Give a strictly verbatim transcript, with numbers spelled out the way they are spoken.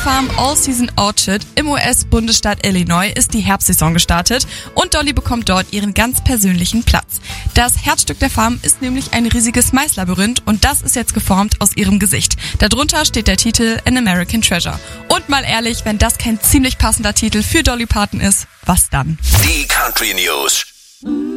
Farm All-Season Orchard im U S-Bundesstaat Illinois ist die Herbstsaison gestartet und Dolly bekommt dort ihren ganz persönlichen Platz. Das Herzstück der Farm ist nämlich ein riesiges Maislabyrinth und das ist jetzt geformt aus ihrem Gesicht. Darunter steht der Titel An American Treasure. Und mal ehrlich, wenn das kein ziemlich passender Titel für Dolly Parton ist, was dann? Die Country News.